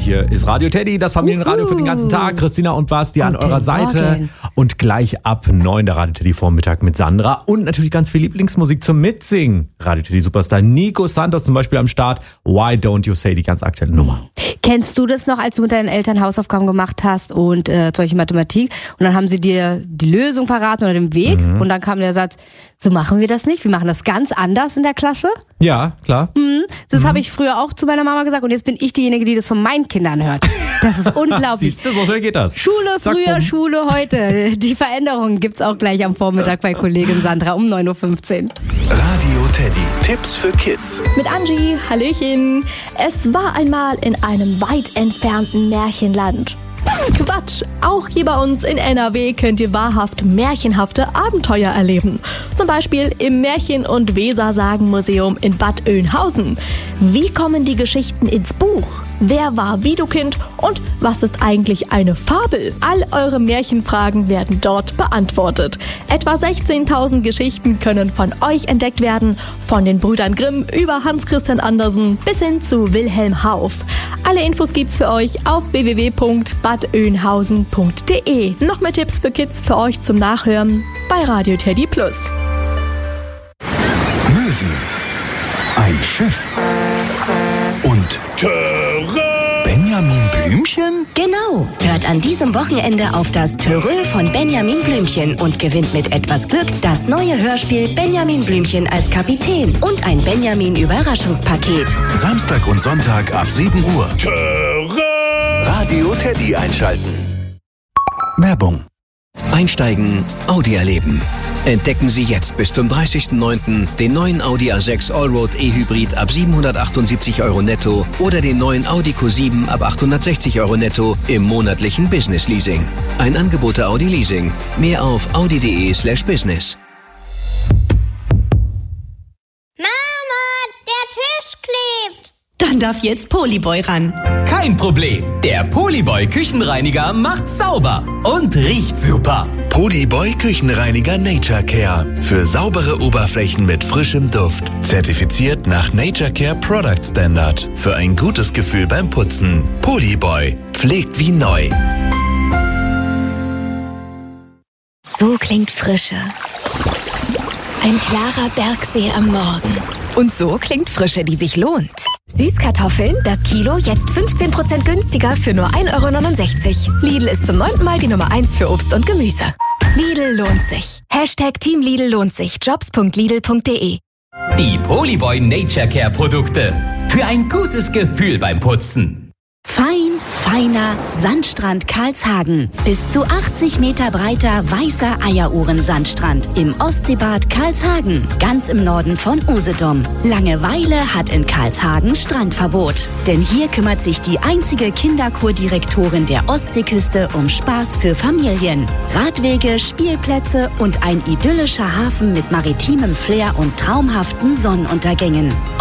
Hier ist Radio Teddy, das Familienradio für den ganzen Tag. Christina und Basti an eurer Seite. Morgen. Und gleich ab 9 der Radio Teddy Vormittag mit Sandra. Und natürlich ganz viel Lieblingsmusik zum Mitsingen. Radio Teddy Superstar Nico Santos zum Beispiel am Start. Why Don't You Say, die ganz aktuelle Nummer. Kennst du das noch, als du mit deinen Eltern Hausaufgaben gemacht hast und solche Mathematik und dann haben sie dir die Lösung verraten oder den Weg und dann kam der Satz, so machen wir das nicht, wir machen das ganz anders in der Klasse? Ja, klar. Das habe ich früher auch zu meiner Mama gesagt und jetzt bin ich diejenige, die das von meinen Kindern hört. Das ist unglaublich. Siehst du, so schnell geht das. Schule Zack, früher, bumm. Schule heute. Die Veränderungen gibt's auch gleich am Vormittag bei Kollegin Sandra um 9.15 Uhr. Radio Teddy. Tipps für Kids. Mit Angie, Hallöchen. Es war einmal in einem weit entfernten Märchenland. Quatsch! Auch hier bei uns in NRW könnt ihr wahrhaft märchenhafte Abenteuer erleben. Zum Beispiel im Märchen- und Wesersagen-Museum in Bad Oeynhausen. Wie kommen die Geschichten ins Buch? Wer war Widukind und was ist eigentlich eine Fabel? All eure Märchenfragen werden dort beantwortet. Etwa 16.000 Geschichten können von euch entdeckt werden, von den Brüdern Grimm über Hans Christian Andersen bis hin zu Wilhelm Hauff. Alle Infos gibt's für euch auf www.badoeynhausen.de. Noch mehr Tipps für Kids für euch zum Nachhören bei Radio Teddy Plus. Möwen. Ein Schiff. Und Benjamin Blümchen? Genau. Hört an diesem Wochenende auf das Törö von Benjamin Blümchen und gewinnt mit etwas Glück das neue Hörspiel Benjamin Blümchen als Kapitän und ein Benjamin-Überraschungspaket. Samstag und Sonntag ab 7 Uhr. Radio Teddy einschalten. Werbung. Einsteigen, Audi erleben. Entdecken Sie jetzt bis zum 30.09. den neuen Audi A6 Allroad E-Hybrid ab 778 € netto oder den neuen Audi Q7 ab 860 € netto im monatlichen Business Leasing. Ein Angebot der Audi Leasing. Mehr auf audi.de/business. Mama, der Tisch klebt. Dann darf jetzt Polyboy ran. Kein Problem. Der Polyboy Küchenreiniger macht sauber und riecht super. Polyboy Küchenreiniger Nature Care. Für saubere Oberflächen mit frischem Duft. Zertifiziert nach Nature Care Product Standard. Für ein gutes Gefühl beim Putzen. Polyboy. Pflegt wie neu. So klingt Frische. Ein klarer Bergsee am Morgen. Und so klingt Frische, die sich lohnt. Süßkartoffeln, das Kilo jetzt 15% günstiger für nur 1,69 €. Lidl ist zum 9. Mal die Nummer 1 für Obst und Gemüse. Lidl lohnt sich. #Team Lidl lohnt sich. Jobs.lidl.de. Die Polyboy Nature Care Produkte. Für ein gutes Gefühl beim Putzen. Fein, feiner Sandstrand Karlshagen. Bis zu 80 Meter breiter weißer Eieruhren-Sandstrand im Ostseebad Karlshagen, ganz im Norden von Usedom. Langeweile hat in Karlshagen Strandverbot. Denn hier kümmert sich die einzige Kinderkurdirektorin der Ostseeküste um Spaß für Familien. Radwege, Spielplätze und ein idyllischer Hafen mit maritimem Flair und traumhaften Sonnenuntergängen.